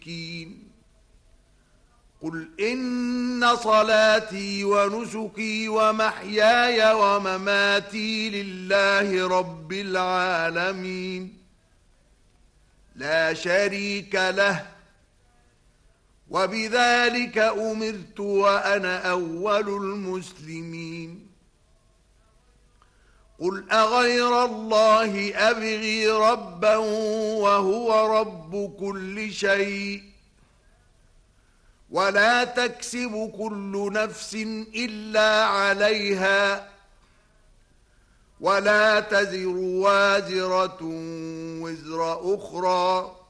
قل إن صلاتي ونسكي ومحياي ومماتي لله رب العالمين لا شريك له وبذلك أمرت وأنا أول المسلمين قل أغير الله أبغي ربا وهو رب كل شيء ولا تكسب كل نفس إلا عليها ولا تزر وازرة وزر أخرى